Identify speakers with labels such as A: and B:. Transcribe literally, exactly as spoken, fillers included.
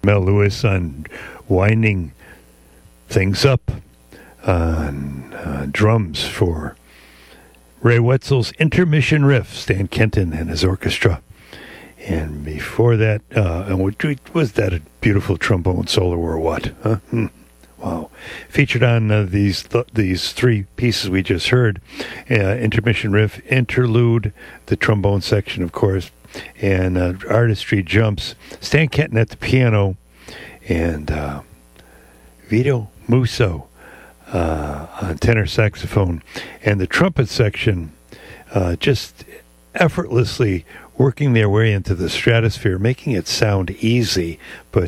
A: Mel Lewis on winding things up on uh, drums for Ray Wetzel's Intermission Riff, Stan Kenton and his orchestra. And before that, uh, and was that a beautiful trombone solo or what? Huh? Hmm. Wow. Featured on uh, these th- these three pieces we just heard, uh, Intermission Riff, Interlude, the trombone section, of course, and uh, Artistry Jumps, Stan Kenton at the piano, and uh, Vito Musso uh, on tenor saxophone, and the trumpet section uh, just effortlessly working their way into the stratosphere, making it sound easy, but